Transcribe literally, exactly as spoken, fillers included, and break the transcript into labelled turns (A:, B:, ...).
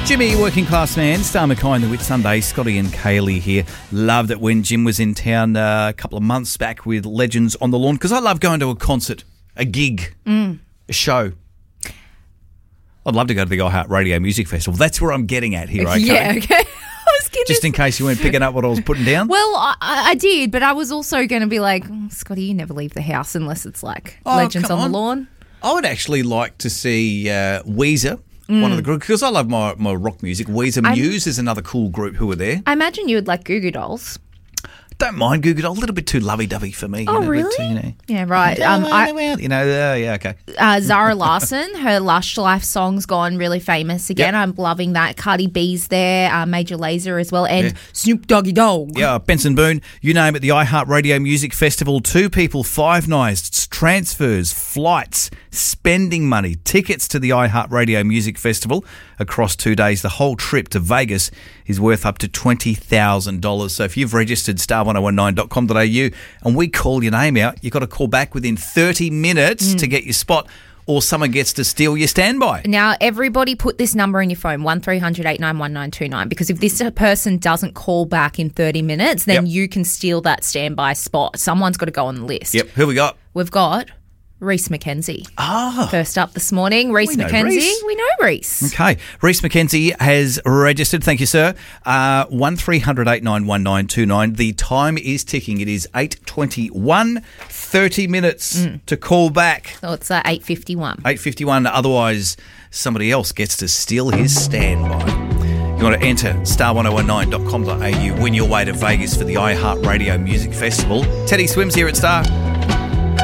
A: Jimmy, working class man, Star McKay, the Whit Sunday, Scotty and Kaylee here. Loved it when Jim was in town uh, a couple of months back with Legends on the Lawn, because I love going to a concert, a gig, mm. a show. I'd love to go to the iHeartRadio Music Festival. That's where I'm getting at here, okay?
B: Yeah, okay. I was
A: Just in case you weren't picking up what I was putting down.
B: Well, I, I did, but I was also going to be like, oh, Scotty, you never leave the house unless it's like oh, Legends on, on the Lawn.
A: I would actually like to see uh, Weezer. Mm. One of the groups, because I love my, my rock music. Weezer Muse is another cool group who are there.
B: I imagine you would like Goo Goo Dolls.
A: Don't mind Goo Goo Dolls, a little bit too lovey-dovey for me.
B: Oh,
A: you know,
B: really?
A: But, you know,
B: yeah, right. Um, I,
A: you know, uh, yeah, okay.
B: Uh, Zara Larsson, her Lush Life song's gone really famous again. Yep. I'm loving that. Cardi B's there, uh, Major Lazer as well, and yeah. Snoop Doggy Dogg.
A: Yeah, Benson Boone, you name it, the iHeartRadio Music Festival. Two people, five nights, transfers, flights, spending money, tickets to the iHeartRadio Music Festival across two days. The whole trip to Vegas is worth up to twenty thousand dollars. So if you've registered star one oh one nine dot com dot a u and we call your name out, you've got to call back within thirty minutes mm. to get your spot, or someone gets to steal your standby.
B: Now, everybody put this number in your phone, one three hundred eight nine one nine two nine, because if this person doesn't call back in thirty minutes, then yep. you can steal that standby spot. Someone's got to go on the list.
A: Yep. Who we got?
B: We've got Reese McKenzie.
A: Ah.
B: First up this morning, Reese McKenzie. Reese. We know Reese.
A: Okay. Reese McKenzie has registered. Thank you, sir. Uh, one three hundred eight nine one nine two nine. The time is ticking. It is eight twenty-one. thirty minutes mm. to call back.
B: So it's uh, eight fifty-one.
A: eight fifty-one. Otherwise, somebody else gets to steal his standby. You want to enter star one oh one nine dot com dot a u. Win your way to Vegas for the iHeartRadio Music Festival. Teddy Swims here at Star.